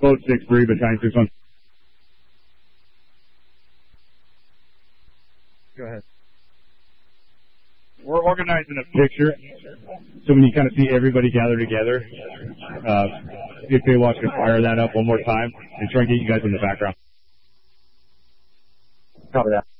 Boat 6-3, Battalion 6-1. Go ahead. We're organizing a picture, so when you kind of see everybody gather together, if they watch, can fire that up one more time and try and get you guys in the background. Copy that.